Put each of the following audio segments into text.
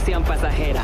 diversión pasajera.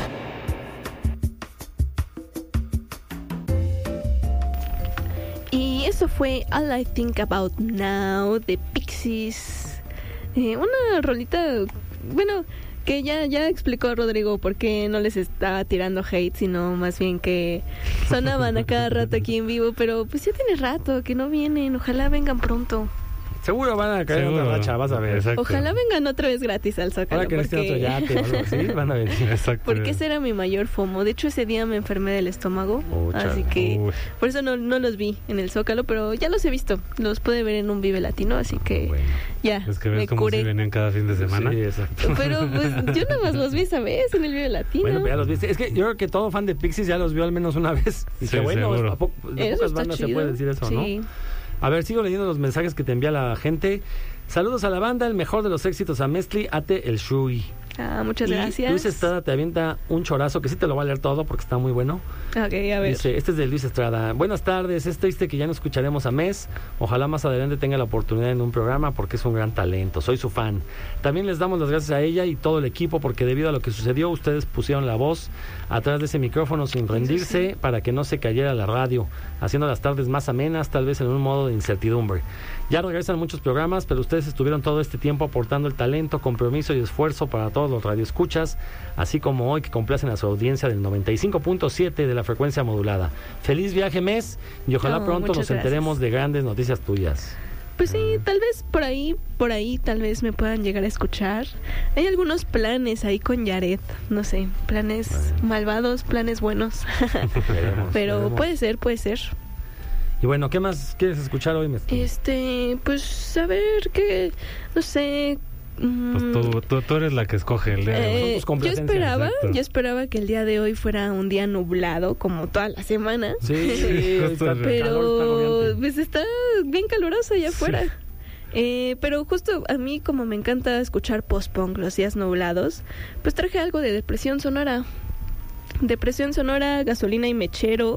Y eso fue All I Think About Now de Pixies. Una rolita, bueno, que ya explicó Rodrigo por qué no les está tirando hate, sino más bien que sonaban a cada rato aquí en vivo, pero pues ya tiene rato que no vienen, ojalá vengan pronto. Seguro van a caer en otra racha, vas a ver. Exacto. Ojalá vengan otra vez gratis al Zócalo. Ahora que porque... esté otro yate o algo así, van a venir. Exacto. Porque ese era mi mayor FOMO. De hecho, ese día me enfermé del estómago. Así que por eso no los vi en el Zócalo, pero ya los he visto. Los pude ver en un Vive Latino, así que bueno, ya es que ves me cómo curé. se venían cada fin de semana. Sí, exacto. Pero pues yo nada más los vi esa vez en el Vive Latino. Bueno, pues ya los viste. Es que yo creo que todo fan de Pixies ya los vio al menos una vez. Y Sí, que bueno, seguro. de Eso pocas está bandas chido. se puede decir eso, Sí. ¿no? A ver, sigo leyendo los mensajes que te envía la gente. Saludos a la banda, el mejor de los éxitos a Mestli, Ate el Shui. Muchas Y gracias. Luis Estrada te avienta un chorazo que sí te lo va a leer todo porque está muy bueno. Ok, a ver. Dice, este es de Luis Estrada. Buenas tardes, es triste que ya no escucharemos a Mes. Ojalá más adelante tenga la oportunidad en un programa porque es un gran talento. Soy su fan. También les damos las gracias a ella y todo el equipo porque debido a lo que sucedió, ustedes pusieron la voz atrás de ese micrófono sin rendirse para que no se cayera la radio, haciendo las tardes más amenas, tal vez en un modo de incertidumbre. Ya regresan muchos programas, pero ustedes estuvieron todo este tiempo aportando el talento, compromiso y esfuerzo para todos los radioescuchas, así como hoy que complacen a su audiencia del 95.7 de la frecuencia modulada. Feliz viaje, Mes, y ojalá pronto nos enteremos de grandes noticias tuyas. Pues sí, tal vez por ahí tal vez me puedan llegar a escuchar. Hay algunos planes ahí con Yaret, no sé, planes malvados, planes buenos. Pero puede ser. Y bueno, ¿qué más quieres escuchar hoy, Mes? Pues a ver, que no sé. Pues tú eres la que escoge el día de hoy. Yo esperaba que el día de hoy fuera un día nublado como toda la semana. Sí, pero pues está bien caluroso allá afuera. Pero justo a mí, como me encanta escuchar post-punk los días nublados, pues traje algo de Depresión Sonora, Gasolina y Mechero.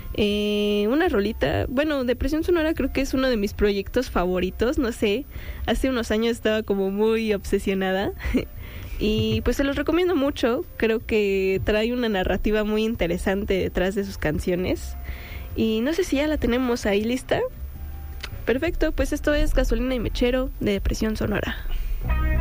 Una rolita, bueno, Depresión Sonora creo que es uno de mis proyectos favoritos, no sé, hace unos años estaba como muy obsesionada y pues se los recomiendo mucho. Creo que trae una narrativa muy interesante detrás de sus canciones y no sé si ya la tenemos ahí lista. Perfecto, pues esto es Gasolina y Mechero de Depresión Sonora.